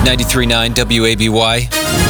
93.9 WABY.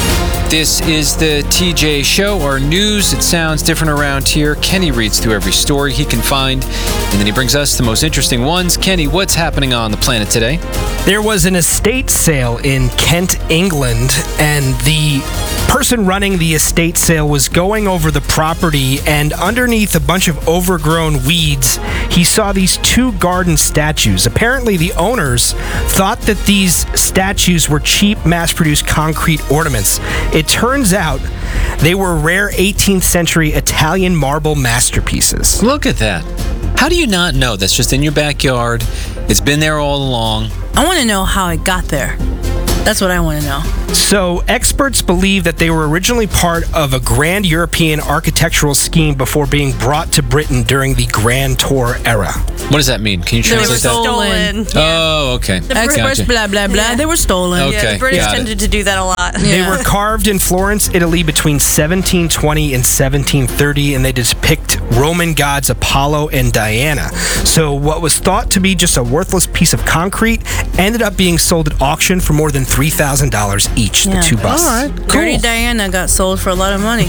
This is the TJ Show, our news. It sounds different around here. Kenny reads through every story he can find, and then he brings us the most interesting ones. Kenny, what's happening on the planet today? There was an estate sale in Kent, England, and the person running the estate sale was going over the property, and underneath a bunch of overgrown weeds, he saw these two garden statues. Apparently, the owners thought that these statues were cheap, mass-produced concrete ornaments. It turns out they were rare 18th century Italian marble masterpieces. Look at that. How do you not know? That's just in your backyard. It's been there all along. I want to know how it got there. That's what I want to know. So, experts believe that they were originally part of a grand European architectural scheme before being brought to Britain during the Grand Tour era. What does that mean? Can you They were translate that? stolen. Oh, okay. The experts, Gotcha. blah, blah, blah. Yeah. They were stolen. Okay. Yeah, the British got it. tended to do that a lot. They Yeah. were carved in Florence, Italy between 1720 and 1730, and they depict Roman gods Apollo and Diana. So what was thought to be just a worthless piece of concrete ended up being sold at auction for more than $3,000 each, Yeah. the two busts. All right, Dirty cool. Diana got sold for a lot of money.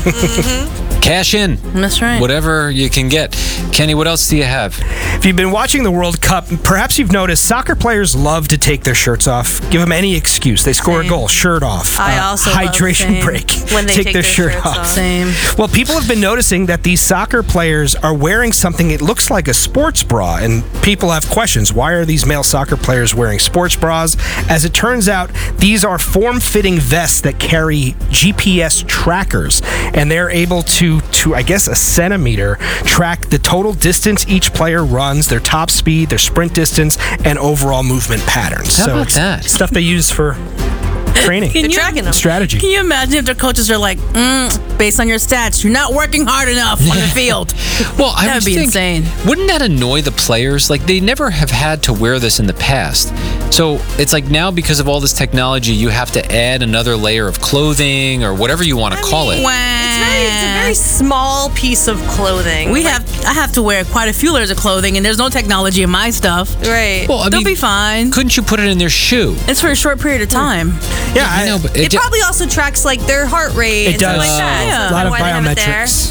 Cash in. That's right. Whatever you can get. Kenny, what else do you have? If you've been watching the World Cup, perhaps you've noticed soccer players love to take their shirts off. Give them any excuse. They score a Same. goal, shirt off. I also love hydration same. break. When they take their their shirt shirts off. off. Same. Well, people have been noticing that these soccer players are wearing something it looks like a sports bra, and people have questions. Why are these male soccer players wearing sports bras? As it turns out, these are form-fitting vests that carry GPS trackers, and they're able to I guess, a centimeter, track the total distance each player runs, their top speed, their sprint distance, and overall movement patterns. How So about it's that? stuff they use for training. Can They're you- tracking them. Strategy. Can you imagine if their coaches are like, based on your stats, you're not working hard enough on the field? Well, I That'd was be thinking, insane. wouldn't that annoy the players? Like, they never have had to wear this in the past. So it's like now, because of all this technology, you have to add another layer of clothing or whatever you want to call it. It's a very small piece of clothing. I have to wear quite a few layers of clothing, and there's no technology in my stuff. Right. Well, I They'll mean, be fine. couldn't you put it in their shoe? It's for a short period of time. Yeah, I know, but it probably also tracks like their heart rate It and stuff does. like that. Yeah. So a lot of why they have it there. biometrics.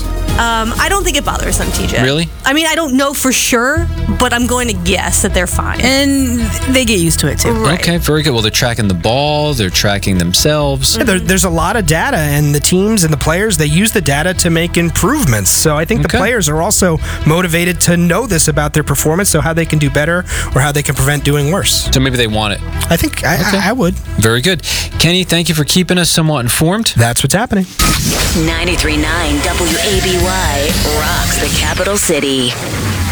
I don't think it bothers them, TJ. Really? I mean, I don't know for sure, but I'm going to guess that they're fine. And they get used to it, too. Right. Okay, very good. Well, they're tracking the ball. They're tracking themselves. Yeah, there's a lot of data, and the teams and the players, they use the data to make improvements. So I think the Okay. players are also motivated to know this about their performance, so how they can do better or how they can prevent doing worse. So maybe they want it. I think I would. Very good. Kenny, thank you for keeping us somewhat informed. That's what's happening. 93.9 WABY rocks the capital city.